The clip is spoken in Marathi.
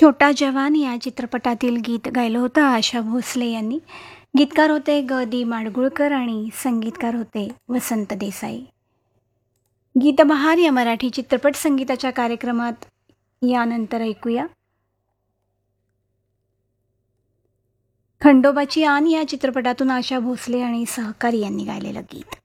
छोटा जवान या चित्रपटातील गीत गायलं होतं आशा भोसले यांनी. गीतकार होते ग दी माडगुळकर आणि संगीतकार होते वसंत देसाई. गीतबहार या मराठी चित्रपट संगीताच्या कार्यक्रमात यानंतर ऐकूया खंडोबाची आन या चित्रपटातून आशा भोसले आणि सहकारी यांनी गायलेलं गीत.